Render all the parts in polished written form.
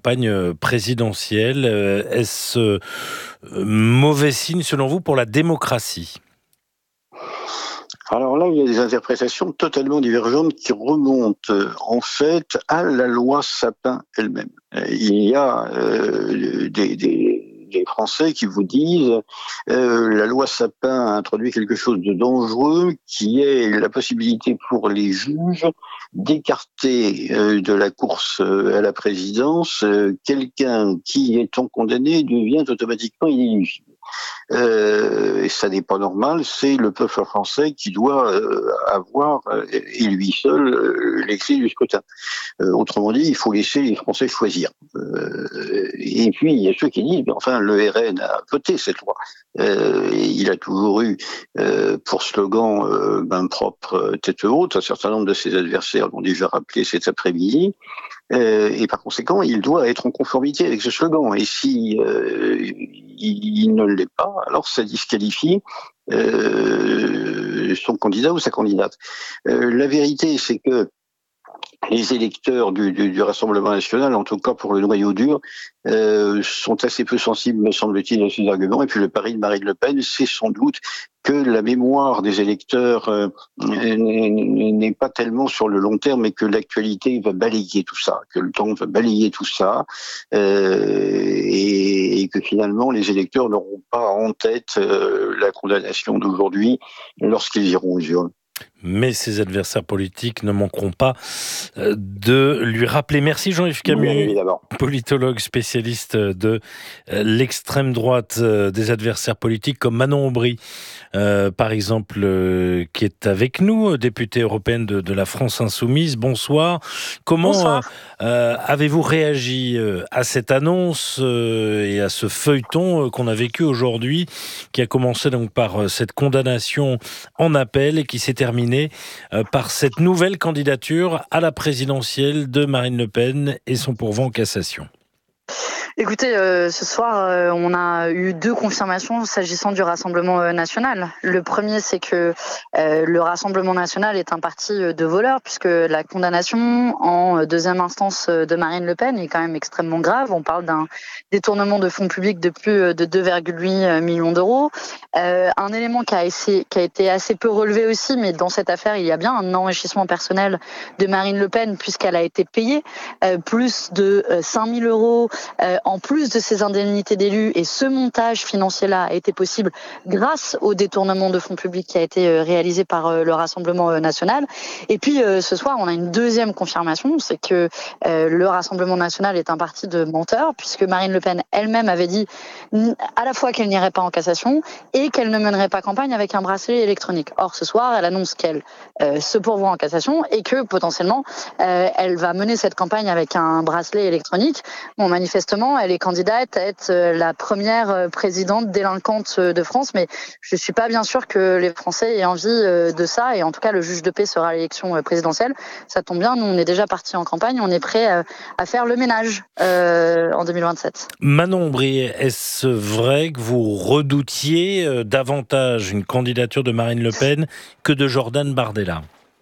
campagne présidentielle. Est-ce mauvais signe selon vous pour la démocratie ? Alors là, il y a des interprétations totalement divergentes qui remontent en fait à la loi Sapin elle-même. Il y a des Français qui vous disent la loi Sapin a introduit quelque chose de dangereux qui est la possibilité pour les juges d'écarter de la course à la présidence quelqu'un qui, étant condamné, devient automatiquement inéligible. Et ça n'est pas normal, c'est le peuple français qui doit avoir, et lui seul, les clés du scrutin. Autrement dit, il faut laisser les Français choisir. Et puis, il y a ceux qui disent, mais enfin, le RN a voté cette loi. Il a toujours eu pour slogan propre, tête haute. Un certain nombre de ses adversaires l'ont déjà rappelé cet après-midi. Et par conséquent, il doit être en conformité avec ce slogan. Et si il ne l'est pas, alors ça disqualifie son candidat ou sa candidate. La vérité, c'est que les électeurs du Rassemblement national, en tout cas pour le noyau dur, sont assez peu sensibles, me semble-t-il, à ces arguments. Et puis le pari de Marine Le Pen, c'est sans doute que la mémoire des électeurs n'est pas tellement sur le long terme, mais que l'actualité va balayer tout ça, que le temps va balayer tout ça, et que finalement les électeurs n'auront pas en tête la condamnation d'aujourd'hui lorsqu'ils iront aux urnes. Mais ses adversaires politiques ne manqueront pas de lui rappeler. Merci Jean-Yves Camus, politologue spécialiste de l'extrême droite, des adversaires politiques comme Manon Aubry, par exemple, qui est avec nous, députée européenne de la France Insoumise. Bonsoir. Comment avez-vous réagi à cette annonce et à ce feuilleton qu'on a vécu aujourd'hui, qui a commencé donc par cette condamnation en appel et qui s'est terminée par cette nouvelle candidature à la présidentielle de Marine Le Pen et son pourvoi en cassation? Écoutez, ce soir, on a eu 2 confirmations s'agissant du Rassemblement national. Le premier, c'est que le Rassemblement national est un parti de voleurs, puisque la condamnation en deuxième instance de Marine Le Pen est quand même extrêmement grave. On parle d'un détournement de fonds publics de plus de 2,8 millions d'euros. Un élément qui a été assez peu relevé aussi, mais dans cette affaire, il y a bien un enrichissement personnel de Marine Le Pen, puisqu'elle a été payée plus de 5 000 euros en plus de ces indemnités d'élus, et ce montage financier-là a été possible grâce au détournement de fonds publics qui a été réalisé par le Rassemblement national. Et puis ce soir, on a une deuxième confirmation, c'est que le Rassemblement national est un parti de menteurs, puisque Marine Le Pen elle-même avait dit à la fois qu'elle n'irait pas en cassation et qu'elle ne mènerait pas campagne avec un bracelet électronique. Or, ce soir, elle annonce qu'elle se pourvoit en cassation et que potentiellement, elle va mener cette campagne avec un bracelet électronique. Bon, manifestement, elle est candidate à être la première présidente délinquante de France, mais je ne suis pas bien sûre que les Français aient envie de ça, et en tout cas le juge de paix sera à l'élection présidentielle. Ça tombe bien, nous on est déjà partis en campagne, on est prêt à faire le ménage en 2027. Manon Aubry, est-ce vrai que vous redoutiez davantage une candidature de Marine Le Pen que de Jordan Bardella ?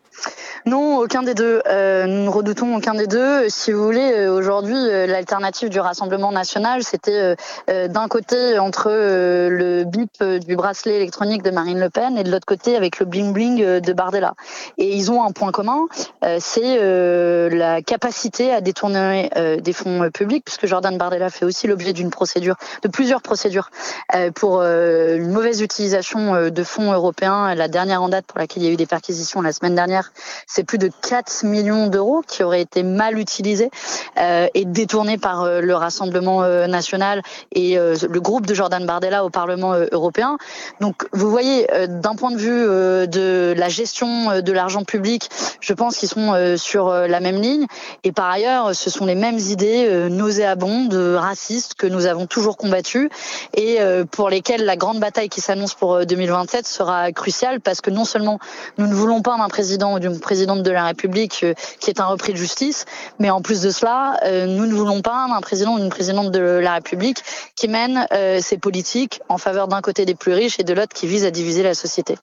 Non, aucun des deux. Nous ne redoutons aucun des deux. Si vous voulez, aujourd'hui, l'alternative du Rassemblement national, c'était d'un côté entre le bip du bracelet électronique de Marine Le Pen et de l'autre côté avec le bling-bling de Bardella. Et ils ont un point commun, c'est la capacité à détourner des fonds publics, puisque Jordan Bardella fait aussi l'objet de plusieurs procédures pour une mauvaise utilisation de fonds européens. La dernière en date pour laquelle il y a eu des perquisitions la semaine dernière, c'est plus de 4 millions d'euros qui auraient été mal utilisés et détournés par le Rassemblement national et le groupe de Jordan Bardella au Parlement européen. Donc vous voyez, d'un point de vue de la gestion de l'argent public, je pense qu'ils sont sur la même ligne. Et par ailleurs, ce sont les mêmes idées nauséabondes, racistes, que nous avons toujours combattues et pour lesquelles la grande bataille qui s'annonce pour 2027 sera cruciale, parce que non seulement nous ne voulons pas d'un président ou d'une présidente de la République qui est un repris de justice, mais en plus de cela, nous ne voulons pas d'un président ou d'une présidente de la République qui mène ses politiques en faveur d'un côté des plus riches et de l'autre qui vise à diviser la société.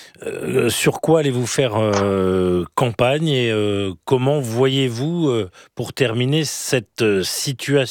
Sur quoi allez-vous faire campagne et comment voyez-vous, pour terminer, cette situation